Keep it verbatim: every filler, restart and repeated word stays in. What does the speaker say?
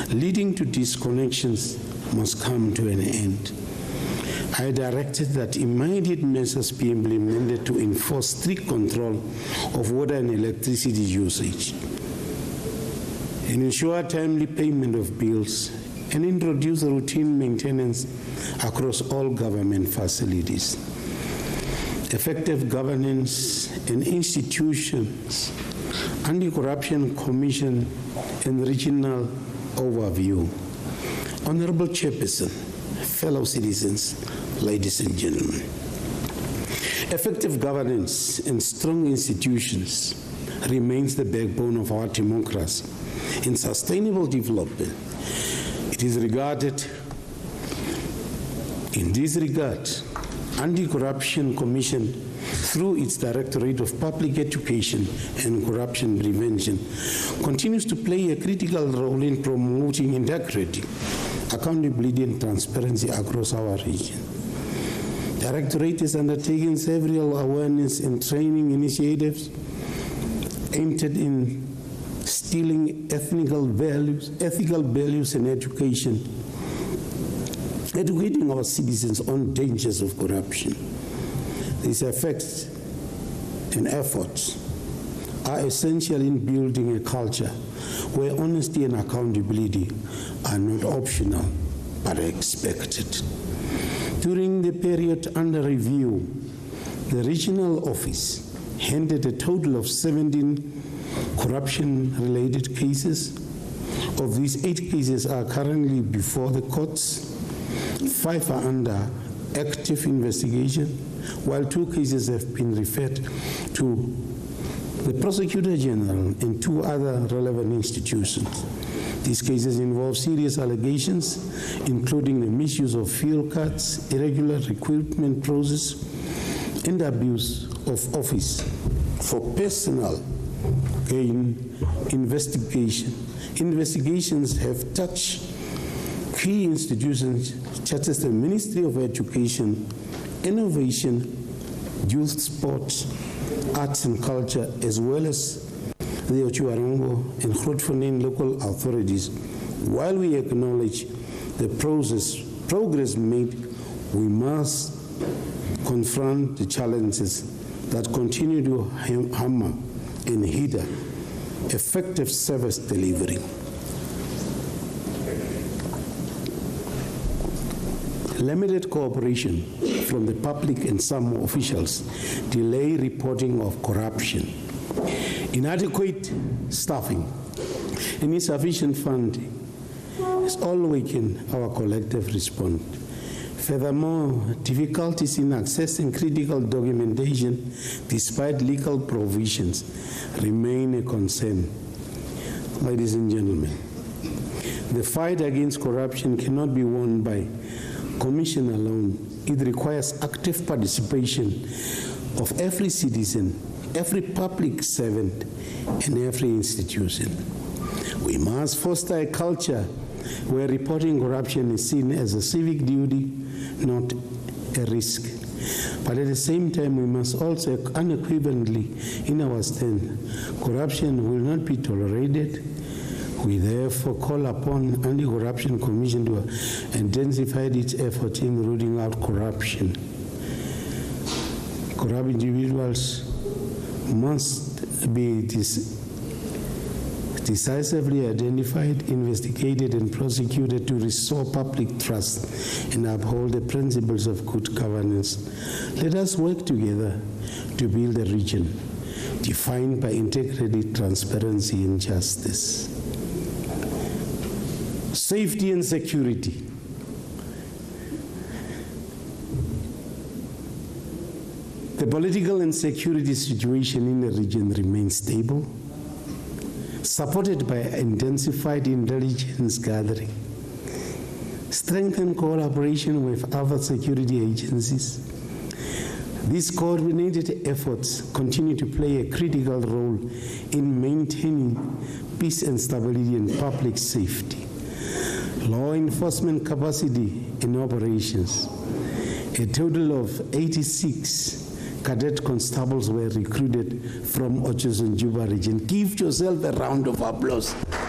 leading to disconnections must come to an end. I directed that immediate measures be implemented to enforce strict control of water and electricity usage, and ensure timely payment of bills, and introduce routine maintenance across all government facilities. Effective governance and institutions, Anti-Corruption Commission and regional overview. Honorable Chairperson, fellow citizens, ladies and gentlemen, effective governance and strong institutions remains the backbone of our democracy. In sustainable development, it is regarded, in this regard, Anti-Corruption Commission, through its Directorate of Public Education and Corruption Prevention, continues to play a critical role in promoting integrity, accountability, and transparency across our region. The Directorate has undertaken several awareness and training initiatives aimed at instilling ethical values, ethical values and education, educating our citizens on dangers of corruption. These effects and efforts are essential in building a culture where honesty and accountability are not optional but expected. During the period under review, the regional office handled a total of seventeen corruption-related cases. Of these, eight cases are currently before the courts, five are under active investigation, while two cases have been referred to the Prosecutor General and two other relevant institutions. These cases involve serious allegations, including the misuse of field cards, irregular recruitment process, and abuse of office for personal gain investigation. Investigations have touched key institutions such as the Ministry of Education, Innovation, Youth Sports, Arts and Culture, as well as the Otjiwarongo and Grootfontein local authorities. While we acknowledge the process, progress made, we must confront the challenges that continue to hammer and hinder effective service delivery. Limited cooperation from the public and some officials delay reporting of corruption. Inadequate staffing and insufficient funding has all weakened our collective response. Furthermore, difficulties in accessing critical documentation despite legal provisions remain a concern. Ladies and gentlemen, the fight against corruption cannot be won by Commission alone. It requires active participation of every citizen, every public servant, and every institution. We must foster a culture where reporting corruption is seen as a civic duty, not a risk. But at the same time, we must also unequivocally in our stand, corruption will not be tolerated. We therefore call upon the Anti-Corruption Commission to intensify its efforts in rooting out corruption. Corrupt individuals must be dis decisively identified, investigated, and prosecuted to restore public trust and uphold the principles of good governance. Let us work together to build a region defined by integrity, transparency, and justice. Safety and security. The political and security situation in the region remains stable, supported by intensified intelligence gathering, strengthened cooperation with other security agencies. These coordinated efforts continue to play a critical role in maintaining peace and stability and public safety. Law enforcement capacity in operations. A total of eighty-six cadet constables were recruited from Otjiwarongo region. Give yourself a round of applause.